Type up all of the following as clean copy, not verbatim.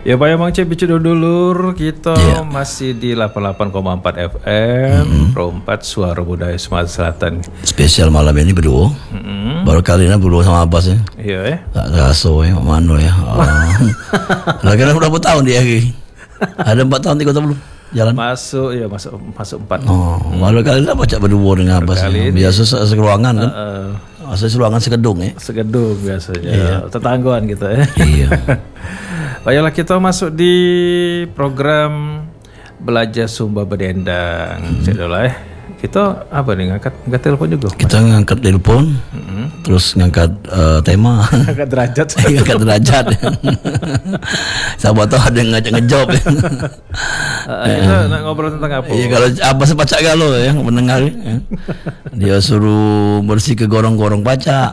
Ya Pak Mang Cek bicu dulur kita masih di 88,4 FM Pro 4 Suara Budaya Sumatera Selatan. Spesial malam ini berdua. Baru kali ini berdua sama Abbas ya. Iya ya. Tak raso ya, mana ya. Lagi berapa tahun dia lagi? Ada 4 tahun 3 tahun belum? Jalan. Masuk 4. Oh, baru kali ini baca berdua dengan Abbas. Ya. Biasa seruangan kan. Masa seruangan sekedung ya. Sekedung biasanya. Tetangguan gitu ya. Iya. Baiklah kita masuk di program Belajar Sumba Bedendang. Kita apa nih ngangkat telepon juga? Kita ngangkat telepon, terus ngangkat tema, ngangkat derajat, ngangkat derajat. Siapa tahu ada yang ngejawab. Kita nak ngobrol tentang apa? Iya, kalau Abbas pacak galau ya mendengar. Ya. Dia suruh bersih ke gorong-gorong pacak.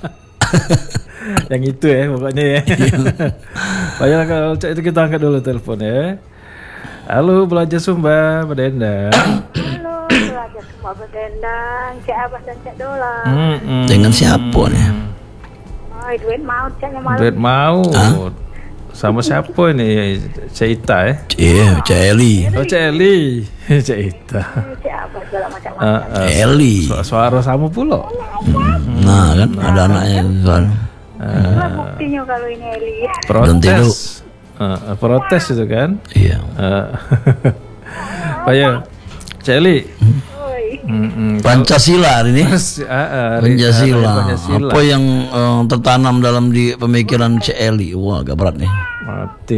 Yang itu ya pokoknya ya. Baiklah kalau itu kita angkat dulu telepon ya. Halo Belajar Sumba Bedendang. Halo Belajar Sumba Bedendang, Cek Abbas dan Cek Dola. Dengan siapa nih? Oh, duit maut Ceknya malam. Duit maut. Sama siapa ini? Cek Ita ya? Iya, Cek Eli. Oh Cek Eli. Cek Ita. Cek Abbas segala macam-macam. Eli. Suara sama pula. Nah kan ada anaknya soal. Itulah buktinya kalau ini Eli. Protes. Protes itu kan? Iya. Pak ya, Cek Eli. Pancasila hari ini. Pancasila. Apa yang tertanam dalam di pemikiran Cek Eli? Wah, agak berat nih. Mati.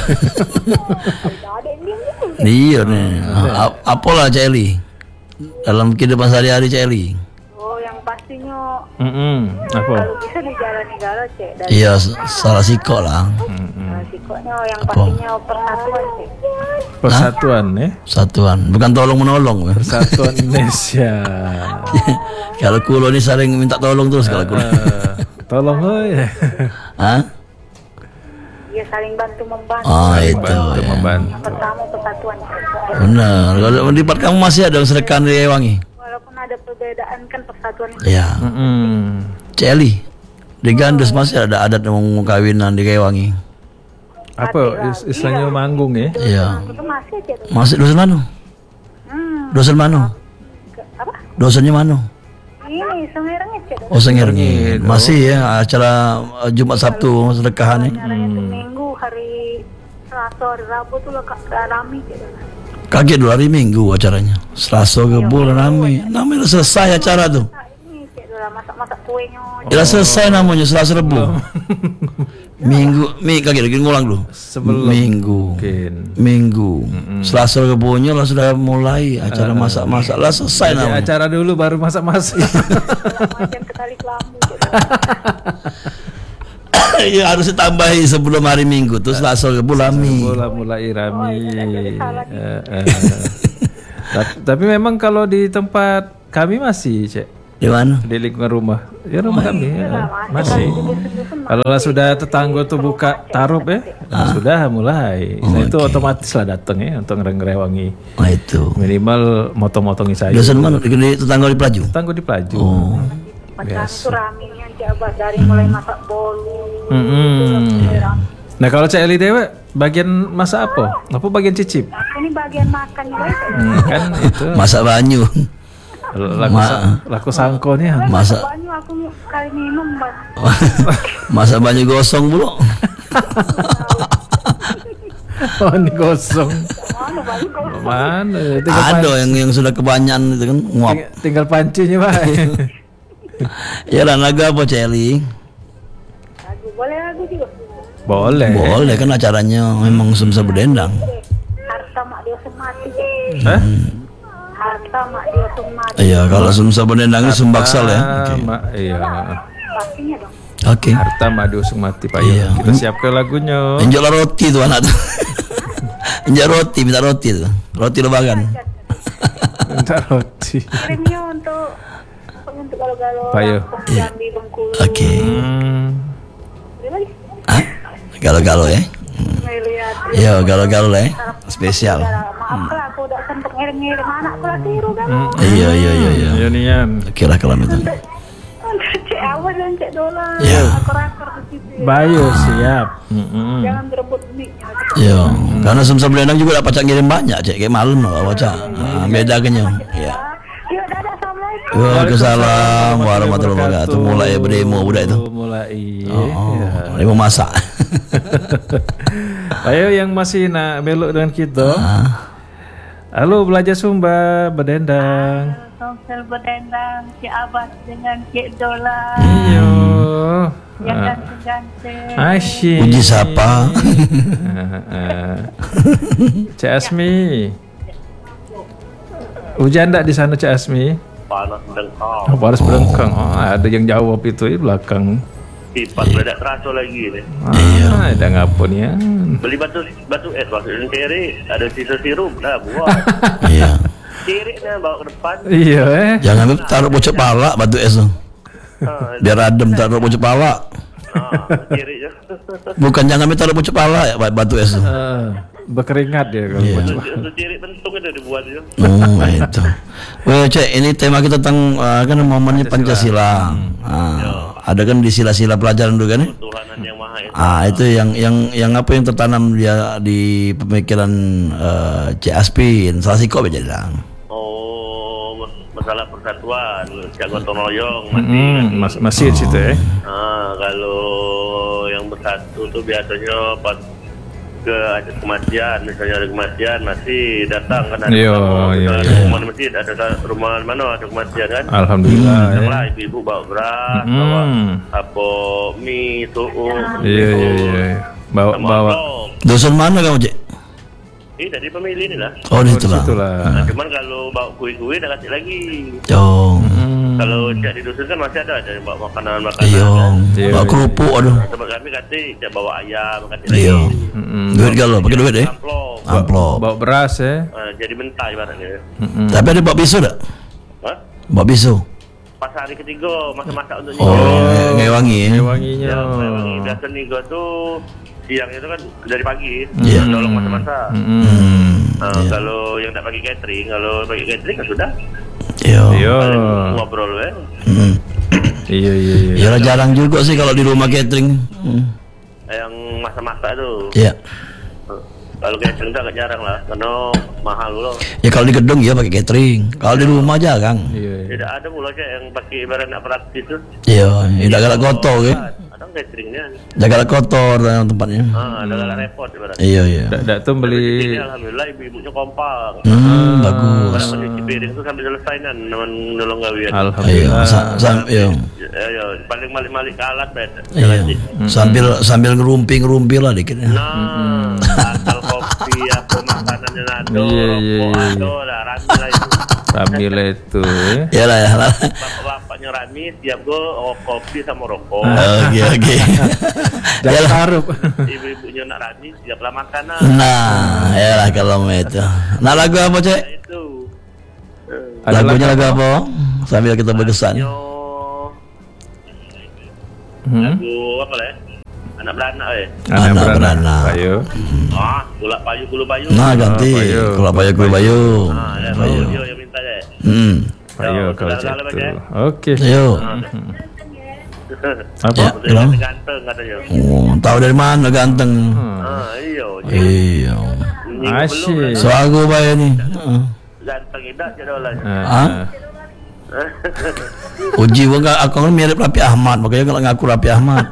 Iya nih. Apalah Cek Eli? Dalam kehidupan sehari-hari Cek Eli? Oh, yang pastinya. Apa? Kalau bisa dijalani galau Cek. Iya, salah sikok lah. Sikoknya yang pastinya persatuan Cek. Persatuan ya? Persatuan, bukan tolong menolong. Persatuan Indonesia. Kalau kulo ini sering minta tolong terus kalau kulo. Tolong ya. Hah? Ya saling bantu membantu. Oh itu ya. Membantu. Yang pertama persatuan Cek. Benar. Kalau di tempat kamu masih ada sedekah di Wangi? Walaupun ada perbedaan kan persatuan. Iya. Cek Eli, di Gandus masih ada adat mau kawinan di Wangi. Apa istilahnya manggung ya? Iya. Itu masih aja tuh. Masih dosen mana? Dosen mana? Apa? Dosennya mana? Ini Sengerengit Cek. Oh Sengerengit. Masih ya acara Jumat Sabtu sedekahan nih. Acaranya tuh Minggu, hari Selasa, hari Rabu tuh rame gitu. Kaget 2 hari Minggu acaranya. Selasa ke bulan rame. Namanya selesai acara tuh. Nah, ini Cek Dola masak-masak kuenya. Ya selesai namanya Selasa Rebu. Minggu kaget lagi ngulang dulu. Sebelum Minggu. Selasa Rebunya lah sudah mulai acara masak-masak lah selesai namanya. Acara dulu baru masak-masak. Macam ketali kelambu. Ya harus ditambahi sebelum hari Minggu tuh Selasa Rebu rame. Mulai rame. Tapi memang kalau di tempat kami masih Cek. Di mana? Di lingkungan rumah. Ya rumah kami ya. Masih. Kalau sudah tetangga tuh buka tarup ya, sudah mulai. Itu otomatis lah datang ya untuk ngerewangi. Oh itu. Minimal motong-motongi sayur. Dosen mana? Di tetangga di Pelaju. Tetangga di Pelaju. Macam itu ramenya Cek Abbas dari mulai masak bolu. Nah kalau Cek Eli Dewa bagian masak apa? Apa bagian cicip? Ini bagian makan juga. Kan itu. Masak banyu. Laku sangkonya. Masak Banyu aku kali minum Bang. masak banyu gosong dulu. Oh ini kosong. Mana banyu kok? Mana? Ada yang sudah kebanyakan itu kan nguap. Tinggal pancinya Pak. Ya lah lagu apa Cek Eli? Lagu boleh lagu juga. Boleh kan acaranya memang Sumba Bedendang. Harta mak dia semati. Hah? Harta mak dia semati. Iya kalau Sumba Bedendang itu Sumbaksal ya. Iya. Pastinya dong. Oke. Harta madu usung mati Pak. Iya. Kita siapkan lagunya. Injak roti tuh anak tuh. Injak roti, minta roti tuh. Roti lebaran. Minta roti. Kirimnya untuk galau-galau. Payo. Jambi Bengkulu. Oke. Terima kasih. Hah? Galau-galau ya. Melihat. Iya galau-galau lah ya. Spesial. Maaf lah aku udah sempat ngirim-ngirim anak aku lah tiru kan. Iya. Iya nian. Oke lah kalau itu. Untuk Cek Abbas dan Cek Dola. Iya. Aku rakor gitu ya. Bayu siap. Jangan berebut mic-nya. Iya, karena Sumsel Belendang juga dapat cak ngirim banyak, cek kayak malam loh, baca. Beda kenyang. Ya. Yuk, dadah, assalamualaikum. Waalaikumsalam warahmatullahi wabarakatuh. Mulai berdemo budak itu. Mulai. Demo masak. Ayo yang masih nak belok dengan kita. Halo belajar Sumba Bedendang. Sumsel Bedendang, Cik Abbas dengan Cik Dola. Iyo. Yang ganteng-ganteng. Asyik. Puji siapa? Cik Asmi. Hujan tak di sana Cik Asmi? Panas bengkang. Oh, panas berengkang. Oh, ada yang jawab itu di belakang. Pipas tidak terasa lagi ni. Ada ngapun ya. Beli batu es maksudnya kiri ada sisa sirup dah buat. Iya. Kiriknya bawa ke depan. Iya Jangan taruh bocor pala batu es tu. Biar adem taruh bocor pala. Kiriknya. Bukan jangan taruh bocor pala ya batu es tu. Berkeringat dia kalau Iya. Itu cirik bentuk itu dibuat itu. Oh, itu. Weh, Cek, ini tema kita tentang kan momennya Pancasila. Ada kan di sila-sila pelajaran dulu kan ya? Tuhanan yang Maha Esa. Itu yang apa yang tertanam dia di pemikiran Cik Aspin. Salah sikop aja bilang. Oh, masalah persatuan, jago gotong royong masih di situ ya. Kalau yang bersatu tuh biasanya pas ada kematian, misalnya ada kematian masih datang kan ada rumah masjid, ada rumah mana ada kematian kan. Alhamdulillah. Lah ibu bawa beras, bawa apa mie, suuk. Iya. Bawa. Dosen mana kamu, Cik? Dari pemilih ni lah. Oh, itu lah. Nah, cuman kalau bawa kue-kue dah kasih lagi. Oh. Kalau Cik di dusun kan masih ada yang bawa makanan-makanan. Iya. Kan? Bawa kerupuk aduh. Tempat kami kasih Cik bawa ayam kasih Iya. lagi. Duit galau, pakai duit deh. Amplop. Bawa beras ya. Jadi mentah ibaratnya. Tapi ada bawa pisau tak? Hah? Bawa pisau. Pas hari ketiga masak-masak untuk ngewangi ya. Wanginya. Ya, wangi. Biasa nigo tuh siang itu kan dari pagi. Iya. Tolong masak-masak. Kalau yang tak pakai catering, kalau pakai catering kan sudah. Iya. Ngobrol kan. Iya. Ya jarang juga sih kalau di rumah catering. Yang masak-masak tuh. Iya. Kalau catering tuh agak jarang lah, karena mahal loh. Ya kalau di gedung ya pakai catering. Kalau di rumah jarang. Iya. Tidak ada mula aja yang pakai ibarat nak praktis tuh. Iya, tidak galak kotor kan. Ada cateringnya. Jaga kotor tempatnya. Ada galak repot ibarat. Iya. Dak tuh beli. Ini alhamdulillah ibu-ibunya kompak. Bagus. Kalau mencuci piring itu sambil selesai kan, nolong gawian. Alhamdulillah. Iya. Ya, paling malik-malik ke alat beda. Iya. Sambil ngerumpi lah dikit. Nah, asal kopi apa makanannya nado, rokok ado lah, rami lah itu. Rami lah itu. Ya lah. Bapak-bapaknya rami, tiap gue kopi sama rokok. Oke. Jangan taruh. Ibu-ibunya nak rami, siap lah makanan. Nah, ya lah kalau itu. Nah lagu apa Cek? Itu. Lagunya lagu apa? Sambil kita berkesan. Lagu apa lah ya? Anak beranak Anak beranak. Ayo. Gulak payu, gulu payu. Nah ganti. Kalau payu. Ya, Payu. Dia yang minta deh. Ayo kalau gitu. Oke. Ayo. Apa? Ya, Ganteng katanya. Tahu dari mana ganteng? Iya. Asyik. So aku bayar ni. Ganteng tidak je lah. Uji aku kan mirip Raffi Ahmad, makanya kalau ngaku Raffi Ahmad.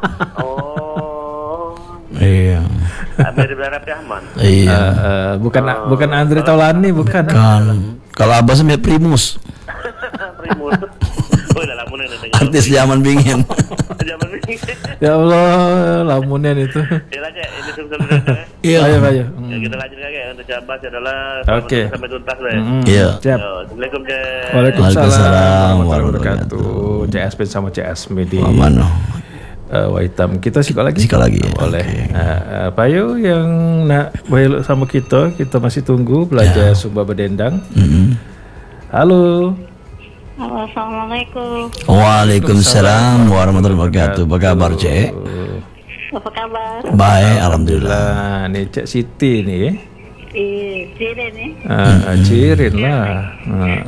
Iya. Mirip Raffi Ahmad. Iya. Bukan Andre Taulani, bukan. Kalau abah mirip Primus. Primus. Oh, dah lama nih. Artis zaman bingin. Zaman ini. Ya Allah, lamunan itu. Ya lah, Cek. Ini sebenarnya. Iya. Ayo. Ya, kita lanjut lagi untuk Cabas adalah Oke. sampai tuntas lah. Iya. Siap. Assalamualaikum, Cek. Waalaikumsalam warahmatullahi wabarakatuh. Cik Aspin sama Cik Asmi di Mana? Waitam. Kita sikap lagi. Boleh. Pak Yu yang nak bayar sama kita masih tunggu belajar Sumba Bedendang. Halo. Assalamualaikum. Waalaikumsalam warahmatullahi wabarakatuh. Apa kabar Cek? Apa kabar? Baik, alhamdulillah. Nih Cik Siti nih. Cirin nih. Cirin lah.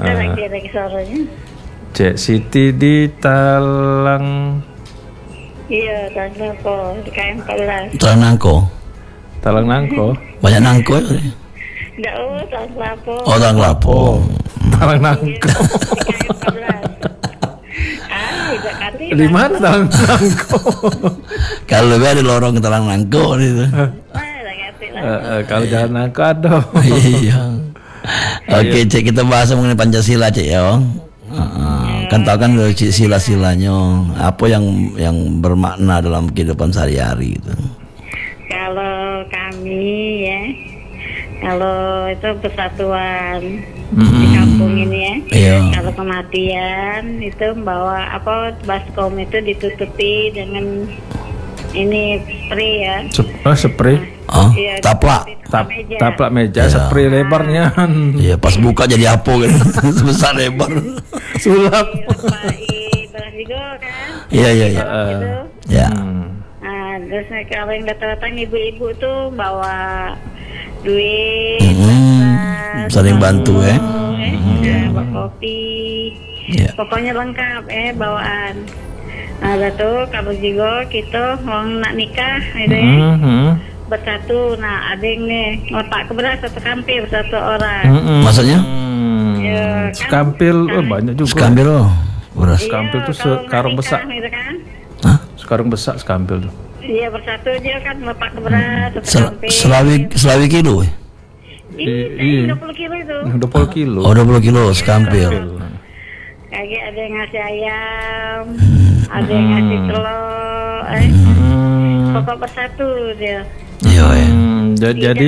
Lagi suaranya. Cik Siti di Talang. Iya, Talang Lapo di KM14. Talang Nangko. Talang Nangko. Banyak nangko ya? Enggak, Talang Lapo. Oh, Talang Lapo. Talang Nangko. Di KM14. Tidak kali. Di mana Talang Nangko? Kalau lebih ada lorong Talang Nangko itu. Tidak ngerti lah. Kalau jalan Nangko ada. Iya. Oke, Cek, kita bahas mengenai Pancasila, Cek ya. Kan tahu kan sila-silanya apa yang bermakna dalam kehidupan sehari-hari itu. Kalau kami ya, kalau itu persatuan di kampung ini ya. Iya. Kalau kematian itu membawa baskom itu ditutupi dengan ini spray ya. Spray. Oh, Iya, taplak. meja. Taplak meja, Iya. spray lebarnya. Iya, pas buka jadi apa kan? Sebesar lebar. Sulap. Dilepai beras juga kan. Iya. Gitu. Ya. Nah, terus kalau yang datang-datang ibu-ibu tuh bawa duit, Saling bantu ya. bawa kopi, Iya. pokoknya lengkap bawaan. Nah, tuh kalau juga kita mau nak nikah, gitu ya, bersatu. Nah, ada yang nih ngotak ke beras satu kampil satu orang. Maksudnya? Ya, kan, Sekampil, banyak juga. Sekampil loh. Beras. Iya, Sekampil tuh kalau nak sekarung nikah, besar. gitu kan. Hah? Sekarang besar sekampil tuh. Iya, bersatu dia kan ngotak ke beras satu kampil. Selawi kilo. Iya, 20 kilo itu. 20 kilo. Oh, 20 kilo sekampil. Kayak ada yang ngasih ayam, ada yang ngasih telur, pokok bersatu dia. Iya ya. Jadi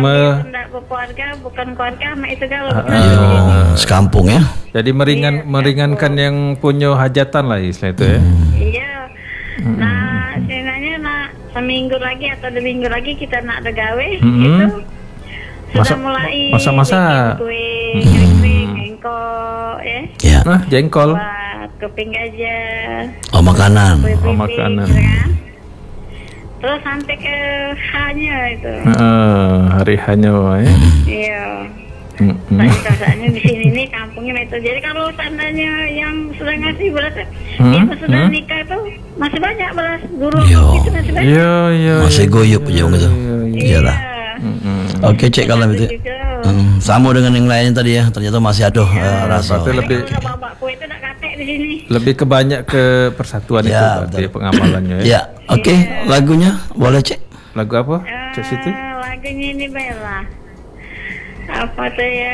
bukan keluarga, itu kalau Sekampung ya. jadi meringankan yang punya hajatan lah istilah itu ya. iya. Nah, sebenarnya seminggu lagi atau 2 minggu lagi kita nak ada gawe, itu sudah mulai masak. kue, kering, engkol, ya. Ya. Nah, jengkol. Buat keping gajah. Oh, makanan. kue-kue, makanan. gitu kan. Terus sampai ke H-nya itu. Hari hanya ya. Iya. Rasanya di sini nih kampungnya itu. Jadi kalau tandanya yang sudah ngasih beras, yang sudah nikah itu masih banyak beras guru Iya. itu masih banyak. Iya. Masih goyup aja gitu. Iyalah. Oke, Cek, kalau itu. Sama dengan yang lain tadi ya. Ternyata masih ada rasa. Berarti lebih Kalau bapak kue itu nak katek di sini. lebih ke banyak ke persatuan itu Ya, berarti pengamalannya ya. Ya, oke. Lagunya boleh, Cek? Lagu apa? Cek Siti? Lagunya ini Bella. Apa tuh ya?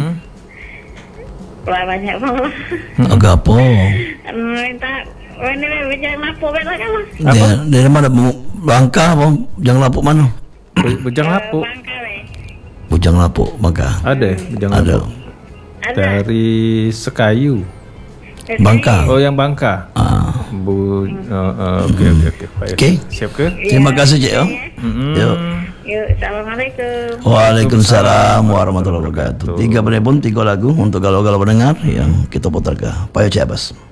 Wah, banyak banget. Agapo. Minta ini jangan lapor Bella kan? Dari mana? Bangka apa? Bujang Lapuk mana? Bujang Lapuk. Bangka weh. Bujang Lapuk, Bangka. Ada ya, Bujang Ada. Lapuk. Dari Sekayu. Bangka. Oh, yang Bangka. Oke. Baik. Oke. Siap ke? Terima kasih, Cek. Yuk. Yuk, assalamualaikum. Waalaikumsalam warahmatullahi wabarakatuh. 3 penelpon, 3 lagu untuk galau-galau pendengar yang kita putarkan. Pak Cek Abbas.